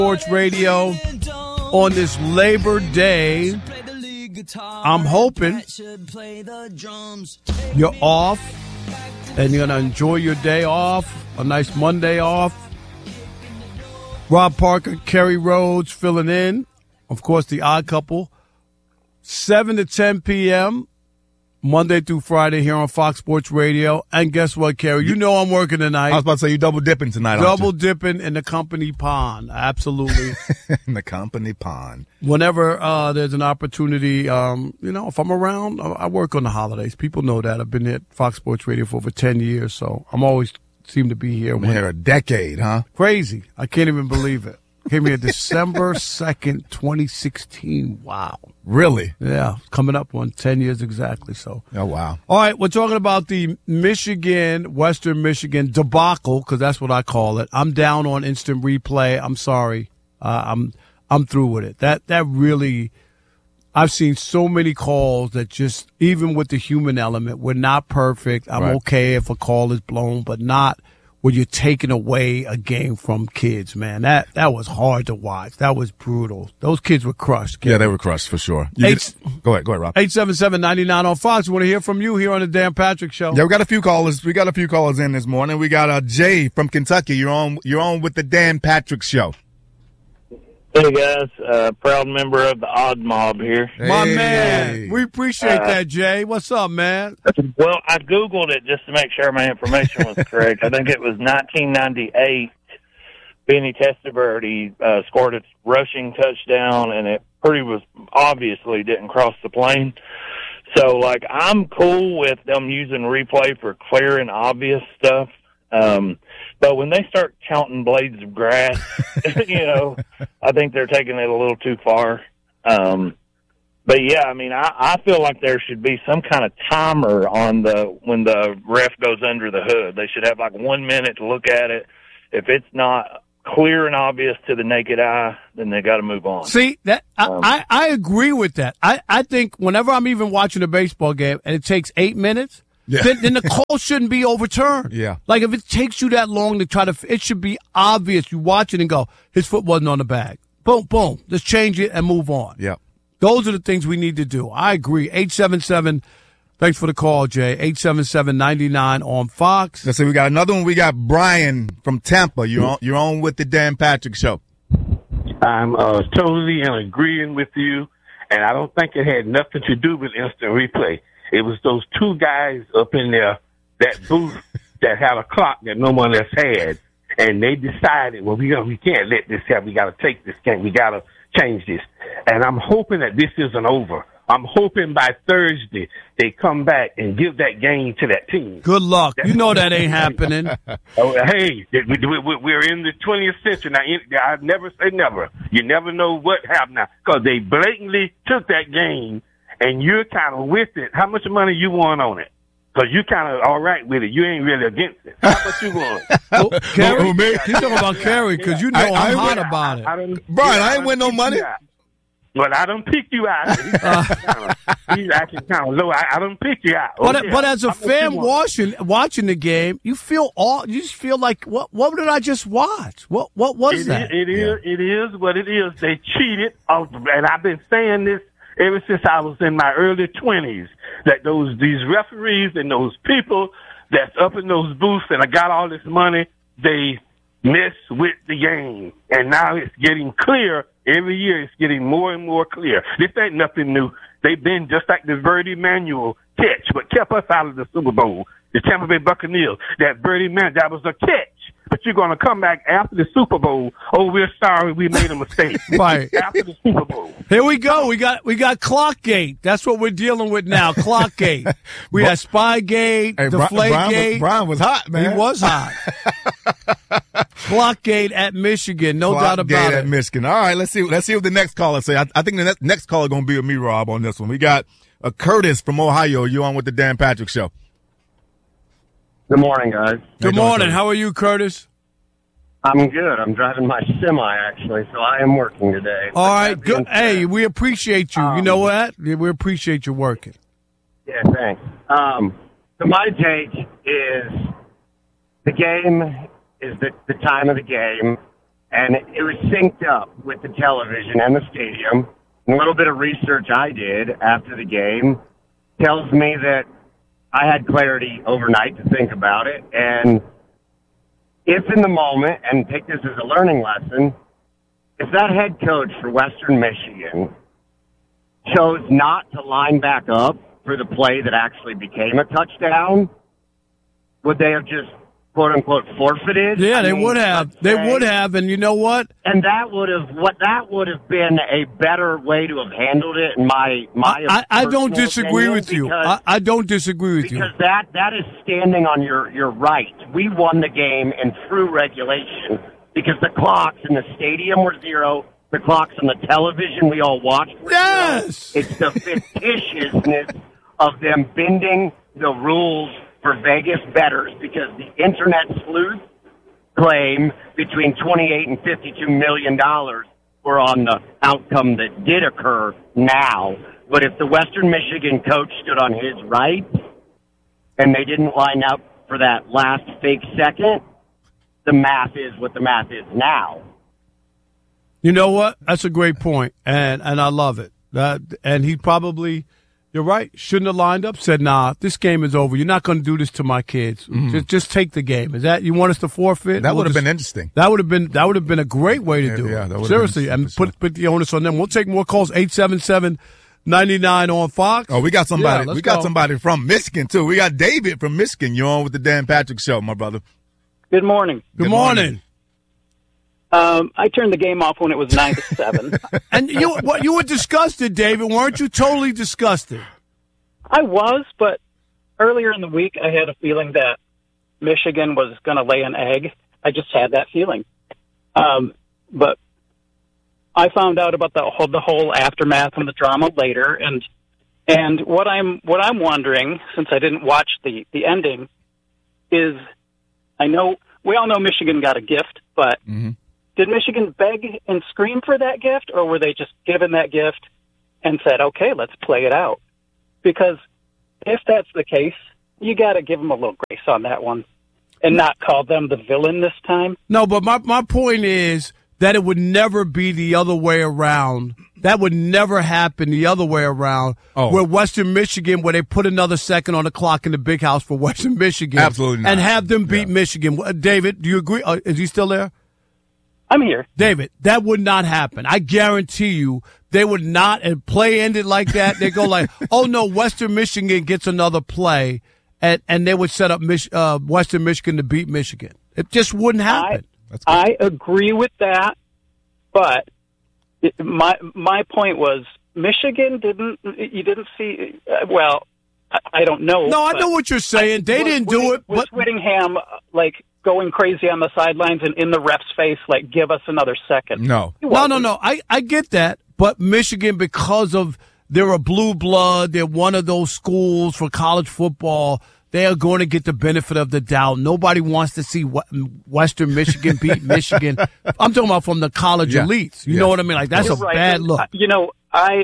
Sports Radio on this Labor Day. I'm hoping you're off and you're going to enjoy your day off, a nice Monday off. Rob Parker, Kerry Rhodes filling in. Of course, the Odd Couple. 7 to 10 p.m. Monday through Friday here on Fox Sports Radio. And guess what, Kerry? You know I'm working tonight. I was about to say you double dipping tonight, Double dipping in the company pond. Absolutely. In the company pond. Whenever there's an opportunity, if I'm around, I work on the holidays. People know that. I've been at Fox Sports Radio for over 10 years, so I'm always seem to be here. Been here a decade, huh? Crazy. I can't even believe it. Came here December 2nd, 2016. Wow. Really? Yeah. Coming up on 10 years exactly. So. Oh, wow. All right. We're talking about the Western Michigan debacle, because that's what I call it. I'm down on instant replay. I'm sorry. I'm through with it. That really, I've seen so many calls that just, even with the human element, we're not perfect. I'm okay if a call is blown, but not when you're taking away a game from kids, man. That was hard to watch. That was brutal. Those kids were crushed. Yeah, they were crushed for sure. Go ahead, Rob. 877-99 on Fox. We want to hear from you here on the Dan Patrick Show. Yeah, we got a few callers. We got a few callers in this morning. We got Jay from Kentucky. You're on with the Dan Patrick Show. Hey guys, proud member of the Odd Mob here. My man, we appreciate that, Jay. What's up, man? Well, I Googled it just to make sure my information was correct. I think it was 1998. Benny Testaverde scored its rushing touchdown, and it obviously didn't cross the plane. So, I'm cool with them using replay for clear and obvious stuff. But when they start counting blades of grass, I think they're taking it a little too far. But yeah, I feel like there should be some kind of timer on when the ref goes under the hood. They should have 1 minute to look at it. If it's not clear and obvious to the naked eye, then they got to move on. See, that I agree with that. I think whenever I'm even watching a baseball game and it takes 8 minutes, then the call shouldn't be overturned. Yeah. If it takes you that long to it should be obvious. You watch it and go, his foot wasn't on the bag. Boom, boom. Just change it and move on. Yeah. Those are the things we need to do. I agree. 877, thanks for the call, Jay. 877-99 on Fox. Let's see, we got another one. We got Brian from Tampa. You're on with the Dan Patrick Show. I'm totally in agreeing with you, and I don't think it had nothing to do with instant replay. It was those two guys up in there, that booth that had a clock that no one else had, and they decided, well, we can't let this happen. We got to take this game. We got to change this. And I'm hoping that this isn't over. I'm hoping by Thursday they come back and give that game to that team. Good luck. You know that ain't happening. Hey, we're in the 20th century now. I never say never. You never know what happened now, because they blatantly took that game. And you're kind of with it. How much money you want on it? Because you kind of all right with it. You ain't really against it. How much you want? Kerry, you're talking about Kerry because you know I'm hot about it. Brian, I ain't win no money. But I don't pick you out. He's acting kind of low. I don't pick you out. But as a fan watching the game, you just feel like what did I just watch? What was that? It is what it is. They cheated, and I've been saying this ever since I was in my early 20s, that these referees and those people that's up in those booths and I got all this money, they mess with the game. And now it's getting clear. Every year it's getting more and more clear. This ain't nothing new. They've been just like the Verdi Manuel catch, but kept us out of the Super Bowl. The Tampa Bay Buccaneers, that Verdi Manuel, that was a catch. But you're going to come back after the Super Bowl. Oh, we're sorry, we made a mistake. Right. After the Super Bowl. Here we go. We got Clockgate. That's what we're dealing with now. Clockgate. We had Spygate, Deflategate. Brian was hot, man. He was hot. Clockgate at Michigan, no doubt about it. At Michigan. All right, let's see what the next caller say. I think the next caller going to be with me, Rob, on this one. We got Curtis from Ohio. You on with the Dan Patrick Show? Good morning, guys. Good morning. How are you, Curtis? I'm good. I'm driving my semi, actually, so I am working today. All right, good. Hey, we appreciate you. You know what? We appreciate you working. Yeah, thanks. So my take is the game is the time of the game, and it was synced up with the television and the stadium. And a little bit of research I did after the game tells me that I had clarity overnight to think about it. And if in the moment, and take this as a learning lesson, if that head coach for Western Michigan chose not to line back up for the play that actually became a touchdown, would they have just quote-unquote forfeited? Yeah, they would have. They would have, and you know what? And that would have been a better way to have handled it. In my I don't disagree with you. I don't disagree with you because that is standing on your right. We won the game in true regulation because the clocks in the stadium were zero. The clocks on the television we all watched were yes. zero. It's the fictitiousness of them bending the rules for Vegas bettors because the internet sleuth claim between $28 and $52 million were on the outcome that did occur now. But if the Western Michigan coach stood on his right and they didn't line up for that last fake second, the math is what the math is now. You know what? That's a great point, and I love it. And he probably, you're right, shouldn't have lined up, said, nah, this game is over. You're not going to do this to my kids. Just take the game. Is that, you want us to forfeit? That would have been interesting. That would have been a great way to do it. That Seriously, and put the onus on them. We'll take more calls, 877-99 on Fox. Oh, we got somebody. Yeah, we got somebody from Michigan, too. We got David from Michigan. You're on with the Dan Patrick Show, my brother. Good morning. Good morning. I turned the game off when it was 9-7. And you were disgusted, David. Weren't you totally disgusted? I was, but earlier in the week I had a feeling that Michigan was going to lay an egg. I just had that feeling. But I found out about the whole aftermath and the drama later, and what I'm wondering, since I didn't watch the ending, is we all know Michigan got a gift, but did Michigan beg and scream for that gift, or were they just given that gift and said, okay, let's play it out? Because if that's the case, you got to give them a little grace on that one and not call them the villain this time. No, but my point is that it would never be the other way around. That would never happen the other way around, where Western Michigan, where they put another second on the clock in the big house for Western Michigan. Absolutely not. And have them beat Michigan. David, do you agree? Is he still there? I'm here. David, that would not happen. I guarantee you they would not, and play ended like that. They go like, oh, no, Western Michigan gets another play, and they would set up Western Michigan to beat Michigan. It just wouldn't happen. I agree with that, but my point was Michigan you didn't see, I don't know. No, I know what you're saying. They didn't do it. Was Whittingham, going crazy on the sidelines and in the ref's face, give us another second? No. I get that. But Michigan, because of they're a blue blood, they're one of those schools for college football, they are going to get the benefit of the doubt. Nobody wants to see Western Michigan beat Michigan. I'm talking about from the college elites. You know what I mean? That's You're right. Bad look. I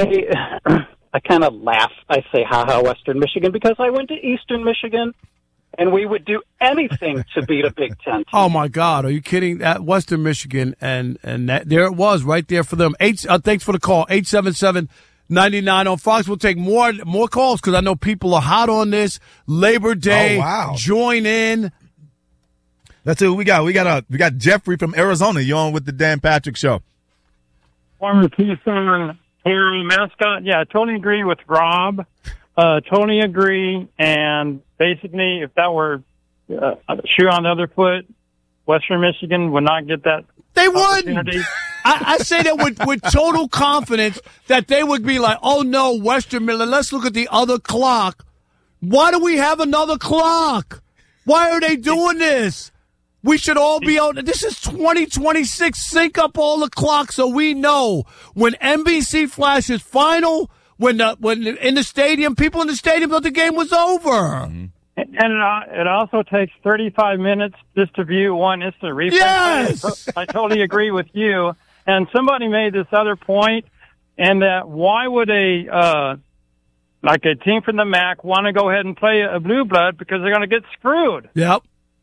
kind of laugh. I say, ha, Western Michigan, because I went to Eastern Michigan, and we would do anything to beat a Big Ten team. Oh, my God. Are you kidding? At Western Michigan, and that, there it was right there for them. Thanks for the call. 877-99 on Fox. We'll take more calls because I know people are hot on this. Labor Day. Oh, wow. Join in. That's who we got. We got Jeffrey from Arizona. You're on with the Dan Patrick Show. Former Tucson hero mascot. Yeah, I totally agree with Rob. Totally agree. And basically, if that were a shoe on the other foot, Western Michigan would not get that. They wouldn't. I say that with total confidence that they would be like, oh, no, Western Michigan, let's look at the other clock. Why do we have another clock? Why are they doing this? We should all be out. This is 2026. Sync up all the clocks so we know when NBC flashes final, when in the stadium, people in the stadium thought the game was over. Mm-hmm. And it also takes 35 minutes just to view one instant replay. Yes! I totally agree with you. And somebody made this other point, and that why would a team from the MAC want to go ahead and play a blue blood because they're going to get screwed. Yep.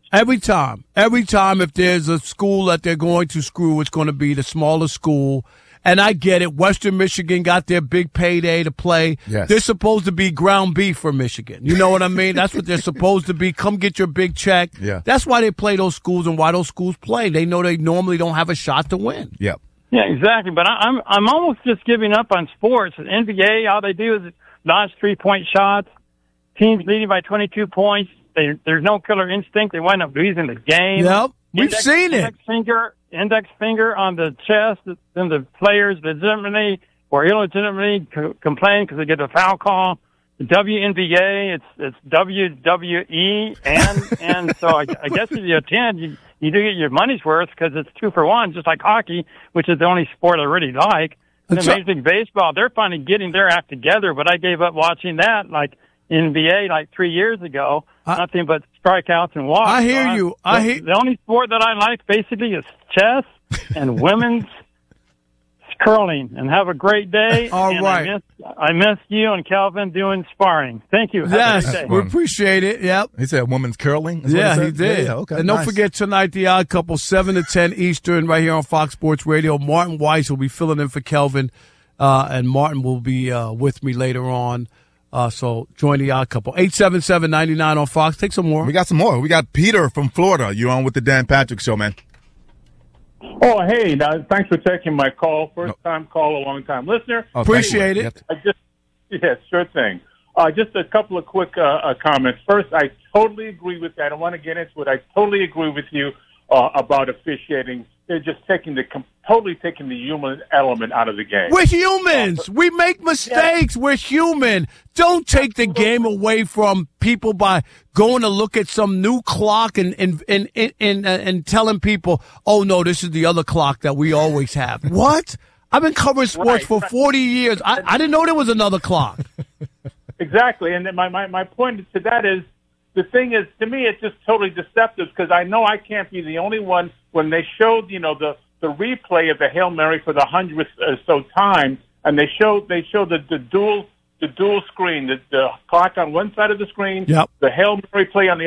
Every time, if there's a school that they're going to screw, it's going to be the smaller school. And I get it. Western Michigan got their big payday to play. Yes. They're supposed to be ground beef for Michigan. You know what I mean? That's what they're supposed to be. Come get your big check. Yeah. That's why they play those schools and why those schools play. They know they normally don't have a shot to win. Yep. Yeah, exactly. But I'm almost just giving up on sports. The NBA, all they do is launch 3-point shots. Teams leading by 22 points. There's no killer instinct. They wind up losing the game. Yep. We've seen it. Index finger on the chest, then the players legitimately or illegitimately complain because they get a foul call. The WNBA, it's WWE, and so I guess if you attend, you do get your money's worth because it's 2 for 1, just like hockey, which is the only sport I really like. And then Major League Baseball, they're finally getting their act together, but I gave up watching that like NBA like 3 years ago. Nothing but strikeouts and walks. I hear you. The only sport that I like basically is chess and women's curling. And have a great day. All right. I missed you and Calvin doing sparring. Thank you. Yes, we appreciate it. Yep. He said women's curling. Yeah, he did. Yeah, okay. And don't forget tonight, The Odd Couple, 7 to 10 Eastern, right here on Fox Sports Radio. Martin Weiss will be filling in for Kelvin, and Martin will be with me later on. So join The Odd Couple. 877-99 on Fox. Take some more. We got some more. We got Peter from Florida. You on with the Dan Patrick Show, man. Oh, hey, now, thanks for taking my call. First-time caller, long-time listener. Oh, appreciate it. Sure thing. Just a couple of quick comments. First, I totally agree with that. I don't want to get into it. I totally agree with you about officiating. They're just totally taking the human element out of the game. We're humans. We make mistakes. Yeah. We're human. Don't take the game away from people by going to look at some new clock and telling people, oh, no, this is the other clock that we always have. What? I've been covering sports for 40 years. I didn't know there was another clock. Exactly. And my point to that is, the thing is, to me, it's just totally deceptive because I know I can't be the only one. When they showed, the replay of the Hail Mary for the 100th or so time, and they showed the dual screen, the clock on one side of the screen, yep. the Hail Mary play on the